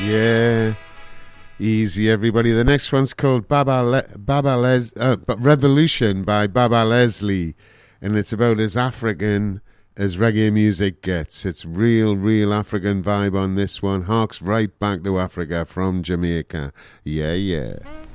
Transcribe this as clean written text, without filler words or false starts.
Yeah. Easy, everybody. The next one's called Revolution by Baba Leslie, and it's about as African as reggae music gets. It's real African vibe on this one. Harks right back to Africa from Jamaica. Yeah, yeah.